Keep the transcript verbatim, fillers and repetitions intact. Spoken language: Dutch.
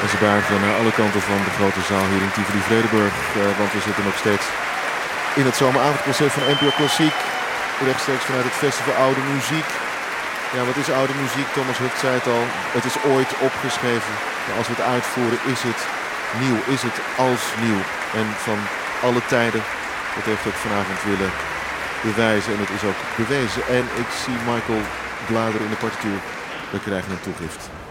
En ze buigen naar alle kanten van de grote zaal hier in Tivoli Vredenburg. Uh, want we zitten nog steeds in het zomeravondconcert van N P O Klassiek. Rechtstreeks vanuit het festival Oude Muziek. Ja, wat is oude muziek? Thomas Hucht zei het al. Het is ooit opgeschreven. Maar als we het uitvoeren is het nieuw. Is het als nieuw. En van alle tijden. Dat heeft ook vanavond willen bewijzen. En het is ook bewezen. En ik zie Michael bladeren in de partituur. We krijgen een toegift.